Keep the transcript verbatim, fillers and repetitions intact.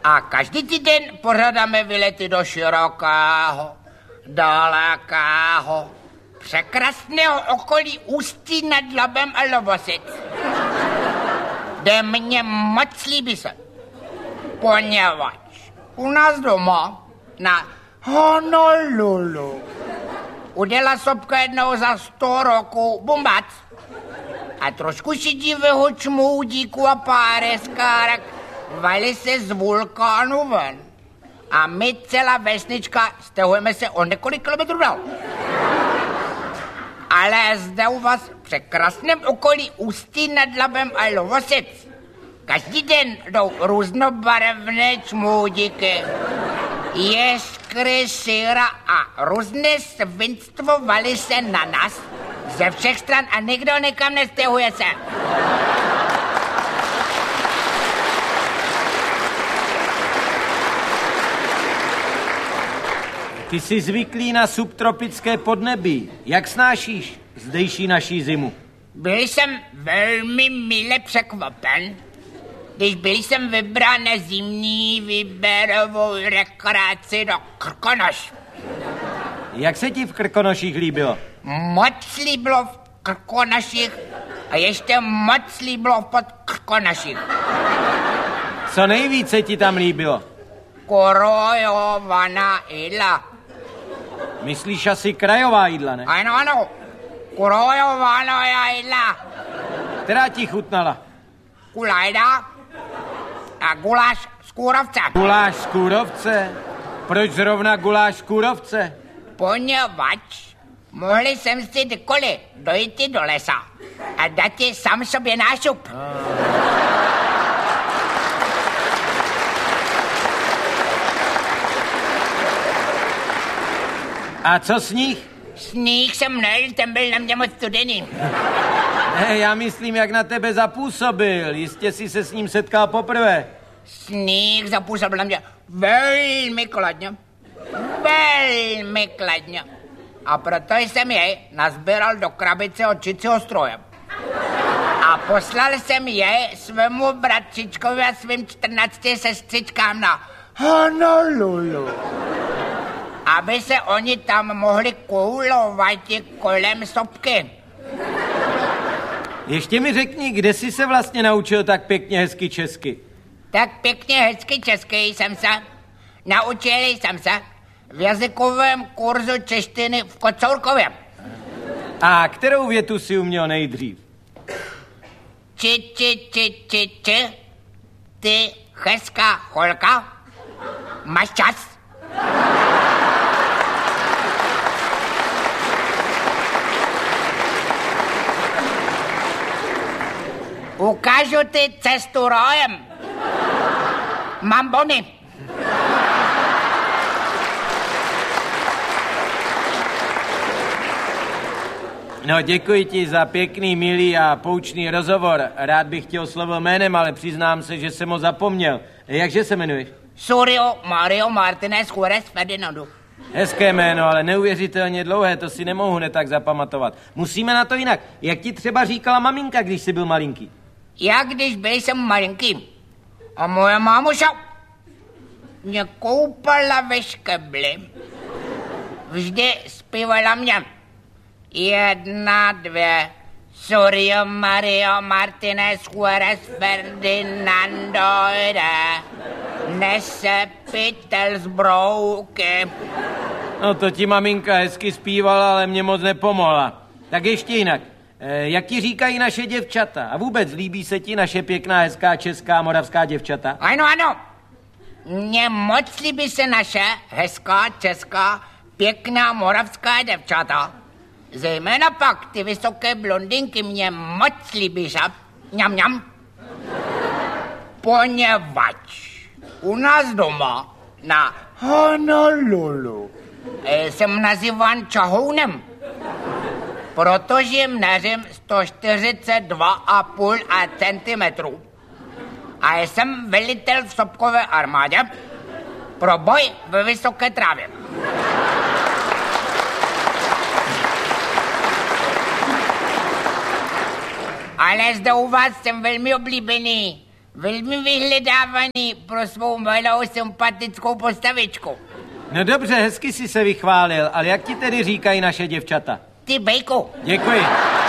A každý týden pořádáme výlety do širokého, dalekého, překrásného okolí Ústí nad Labem a Lovosic, kde mně moc líbí se, poněvadž u nás doma na Honolulu udělá sopka jednou za sto roků bombac a trošku si divého čmoudíku a páreskárek valí se z vulkánu ven. A my celá vesnička stahujeme se o několik kilometrů dál. Ale zde u vás v překrásném okolí Ústí nad Labem a Lovosic každý den jdou různobarevné čmoudíky, jeskry, síra a různé svinstvo valí se na nás ze všech stran a nikdo nikam nestěhuje se. Ty jsi zvyklý na subtropické podnebí. Jak snášíš zdejší naší zimu? Byl jsem velmi mile překvapen, když byl jsem vybrán na zimní výběrovou rekreaci do Krkonoš. Jak se ti v Krkonoších líbilo? Moc líbilo v Krkonoších a ještě moc líbilo v Podkrkonoších. Co nejvíce ti tam líbilo? Krojovaná jídla. Myslíš asi krajová jídla, ne? Ano, ano. Krojovaná jídla. Která ti chutnala? Kulajda a guláš z kůrovce. Guláš z kůrovce? Proč zrovna guláš z kůrovce? Poněvadž mohli jsem si kdykoliv dojít do lesa a dát ti sám sobě nášup. A co sníh? Sníh jsem nejel, ten byl na mě moc studený. Ne, já myslím, jak na tebe zapůsobil. Jistě jsi se s ním setkal poprvé. Sníh zapůsobil na mě velmi kladně. Velmi kladně. A proto jsem jej nazbíral do krabice od čicího stroje. A poslal jsem jej svému bratřičkovi a svým čtrnácti sestřičkám na Honolulu, aby se oni tam mohli koulovat kolem sopky. Ještě mi řekni, kde jsi se vlastně naučil tak pěkně hezky česky? Tak pěkně hezky česky jsem se naučil jsem se v jazykovém kurzu češtiny v Kocourkově. A kterou větu si uměl nejdřív? Či, či, či, či, či, ty hezká holka, máš čas? Ukážu ti cestu rojem. Mám bony. No, děkuji ti za pěkný, milý a poučný rozhovor. Rád bych tě oslovil jménem, ale přiznám se, že jsem ho zapomněl. Jakže se jmenuješ? Surio Mario Martinez Juárez Ferdinando. Hezké jméno, ale neuvěřitelně dlouhé, to si nemohu hned tak zapamatovat. Musíme na to jinak. Jak ti třeba říkala maminka, když jsi byl malinký? Já, když byl jsem malinký a moje mámuša mě koupala ve škebli, vždy zpívala mě. Jedna, dvě, Surio Mario Martinez Juárez Ferdinando jde, nese pytel z brouky. No to ti maminka hezky zpívala, ale mě moc nepomohla. Tak ještě jinak. E, jak ti říkají naše děvčata? A vůbec líbí se ti naše pěkná, hezká, česká, moravská děvčata? Ano, ano. Mně moc líbí se naše hezká, česká, pěkná, moravská děvčata. Zejména pak ty vysoké blondinky mě moc líbí, že? Mňam, mňam. Poněvadž u nás doma na Honolulu jsem nazýván čahounem, protože měřím sto čtyřicet dva a půl centimetru a jsem velitel v sopkové armádě pro boj ve vysoké trávě. Ale zde u vás jsem velmi oblíbený Velmi vyhledávaný pro svou malou sympatickou postavičku. No dobře, hezky si se vychválil, ale jak ti tedy říkají naše děvčata? Ty bejku. Děkuji.